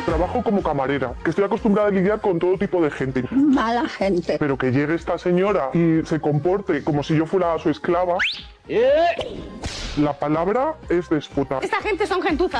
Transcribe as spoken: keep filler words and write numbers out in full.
Trabajo como camarera, que estoy acostumbrada a lidiar con todo tipo de gente. Mala gente. Pero que llegue esta señora y se comporte como si yo fuera su esclava... La palabra es déspota. Esta gente son gentuzas.